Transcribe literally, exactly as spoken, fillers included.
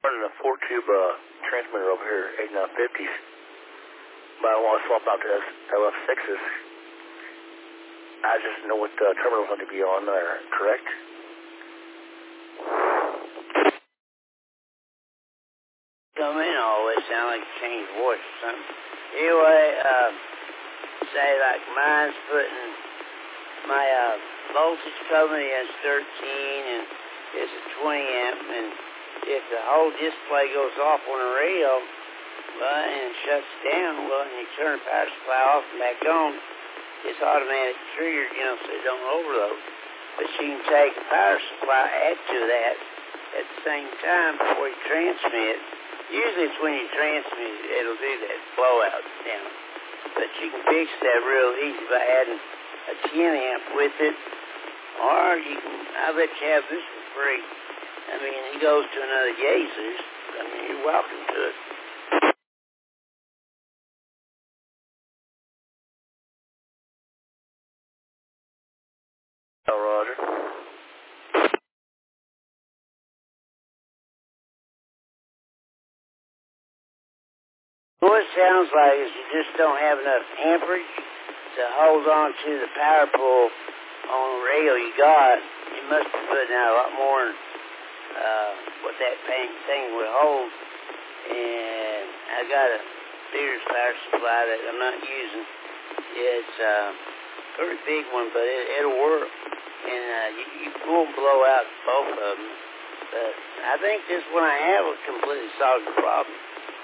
running a four-tube uh, transmitter over here, eighty-nine fifties, but I want to swap out to L F sixes. I just know what uh, terminal's going to be on there, correct? Come in always sound like a changed voice or something. Anyway, uh, say like mine's putting my uh, voltage coming is thirteen and it's a twenty amp, and if the whole display goes off on the radio, well, and it shuts down, well, and you turn the power supply off and back on, it's automatic triggered, you know, so it don't overload. But you can take the power supply, add to that at the same time before you transmit. Usually it's when you transmit, it'll do that blowout down. But you can fix that real easy by adding a ten amp with it, or you can, I bet you have this for free. I mean, it goes to another Yazers. I mean, you're welcome to it. Oh, Roger. What it sounds like is you just don't have enough amperage to hold on to the power pull on the radio you got. You must be putting out a lot more than uh, what that thing would hold. And I got a Sears power supply that I'm not using. It's uh, a pretty big one, but it, it'll work. And uh, you, you won't blow out both of them. But I think this one I have will completely solve the problem.